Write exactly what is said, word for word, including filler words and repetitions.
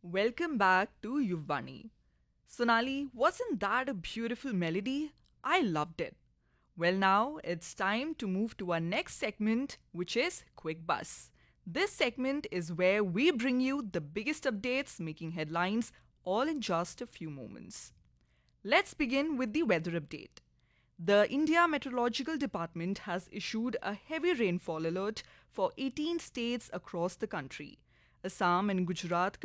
Welcome back to Yuvani. Sonali, wasn't that a beautiful melody? I loved it. Well, now it's time to move to our next segment, which is Quick Bus. This segment is where we bring you the biggest updates making headlines all in just a few moments. Let's begin with the weather update. The India Meteorological Department has issued a heavy rainfall alert for eighteen states across the country. Assam and Gujarat